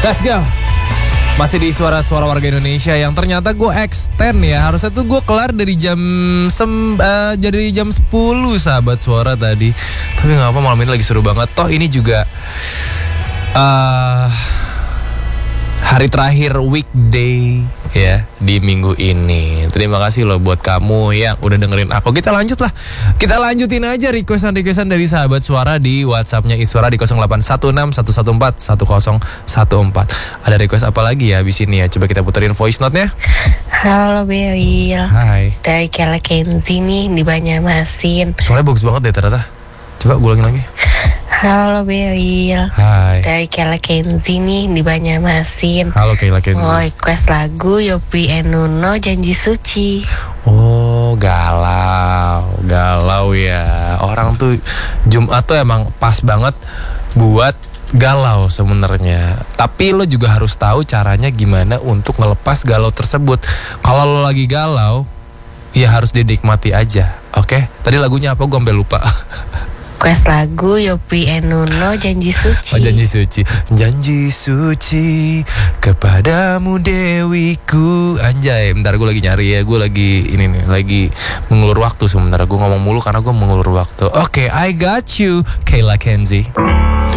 Let's go. Masih di suara-suara warga Indonesia yang ternyata gue extend ya. Harusnya tuh gue kelar dari jam 10 sahabat suara tadi. Tapi gak apa, malam ini lagi seru banget. Toh ini juga hari terakhir weekday ya di minggu ini. Terima kasih loh buat kamu yang udah dengerin aku. Kita lanjutin aja requestan dari sahabat suara di WhatsAppnya Iswara di 0816 114 1014. Ada request apa lagi ya abis ini ya? Coba kita puterin voice note-nya. Halo Beryl. Hai. Dari Kela Kenzi nih di Banjarmasin. Suaranya bagus banget deh ternyata. Coba gue ulangin lagi. Halo Beryl. Hai. Dari Kela Kenzi nih di Banjarmasin. Halo Kela Kenzi. Mau request lagu Yovie and Nuno Janji Suci. Oh, galau ya. Orang tuh Jumat tuh emang pas banget buat galau sebenarnya. Tapi lo juga harus tahu caranya gimana untuk ngelepas galau tersebut. Kalau lo lagi galau, ya harus dinikmati aja. Oke? Tadi lagunya apa? Gue sampai lupa. Request lagu Yovie and Nuno Janji Suci. Oh, Janji Suci. Janji suci kepadamu dewiku. Anjay, bentar gue lagi nyari ya. Gue lagi lagi mengulur waktu sebentar. Gue ngomong mulu karena gue mengulur waktu. Oke, I got you, Kela Kenzi.